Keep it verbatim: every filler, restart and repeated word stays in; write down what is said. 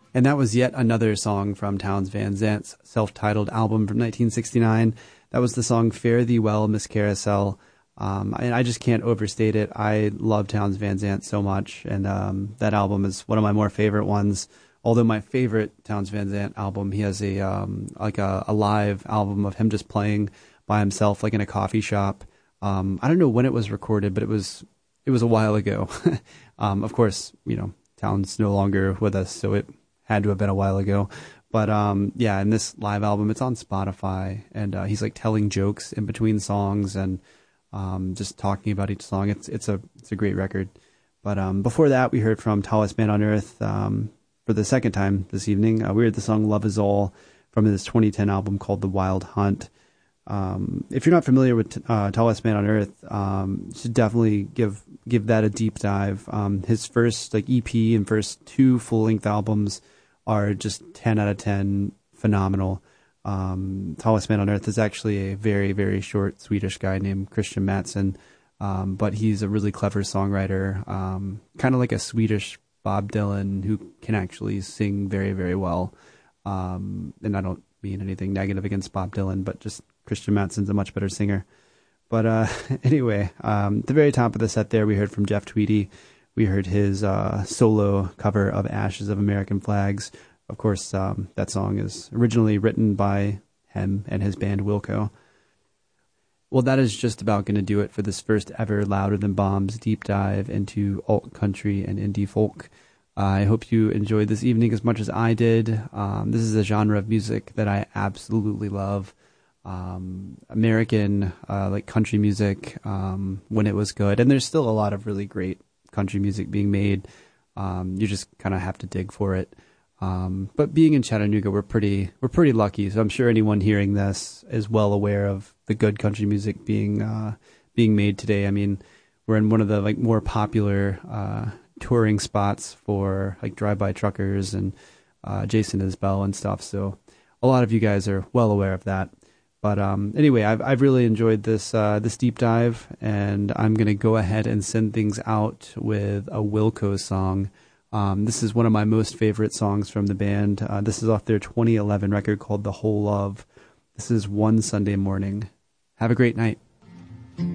And that was yet another song from Townes Van Zant's self-titled album from nineteen sixty-nine. That was the song Fare Thee Well, Miss Carousel. Um, and I just can't overstate it. I love Townes Van Zant so much, and um, that album is one of my more favorite ones. Although my favorite Townes Van Zant album, he has a um, like a, a live album of him just playing by himself, like in a coffee shop. Um, I don't know when it was recorded, but it was it was a while ago. um, of course, you know, Townes no longer with us, so it had to have been a while ago. But um, yeah, in this live album, it's on Spotify, and uh, he's like telling jokes in between songs and um, just talking about each song. It's it's a it's a great record. But um, before that, we heard from Tallest Man on Earth um, for the second time this evening. Uh, we heard the song "Love Is All" from his twenty ten album called "The Wild Hunt." Um, if you're not familiar with uh, Tallest Man on Earth, um, you should definitely give give that a deep dive. Um, his first like E P and first two full length albums are just ten out of ten, phenomenal. Um, Tallest Man on Earth is actually a very, very short Swedish guy named Christian Mattsson, um, but he's a really clever songwriter, um, kind of like a Swedish Bob Dylan who can actually sing very, very well. Um, and I don't mean anything negative against Bob Dylan, but just Christian Mattsson's a much better singer. But uh, anyway, um, at the very top of the set there, we heard from Jeff Tweedy. We heard his uh, solo cover of Ashes of American Flags. Of course, um, that song is originally written by him and his band Wilco. Well, that is just about going to do it for this first ever Louder Than Bombs deep dive into alt country and indie folk. Uh, I hope you enjoyed this evening as much as I did. Um, this is a genre of music that I absolutely love. Um, American, uh, like country music, um, when it was good. And there's still a lot of really great country music being made. Um, you just kind of have to dig for it. Um, but being in Chattanooga, we're pretty, we're pretty lucky. So I'm sure anyone hearing this is well aware of the good country music being, uh, being made today. I mean, we're in one of the like more popular, uh, touring spots for like drive-by truckers and, uh, Jason Isbell and stuff. So a lot of you guys are well aware of that. But um, anyway, I've I've really enjoyed this uh, this deep dive, and I'm gonna go ahead and send things out with a Wilco song. Um, this is one of my most favorite songs from the band. Uh, this is off their twenty eleven record called "The Whole Love." This is "One Sunday Morning." Have a great night.